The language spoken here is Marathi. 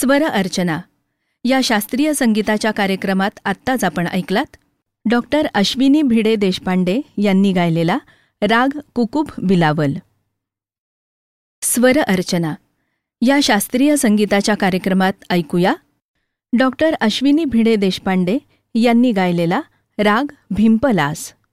स्वर अर्चना या शास्त्रीय संगीताच्या कार्यक्रमात आत्ताच आपण ऐकलात डॉक्टर अश्विनी भिडे देशपांडे यांनी गायलेला राग कुकुब बिलावल. स्वर अर्चना या शास्त्रीय संगीताच्या कार्यक्रमात ऐकूया डॉक्टर अश्विनी भिडे देशपांडे यांनी गायलेला राग भिंपलास.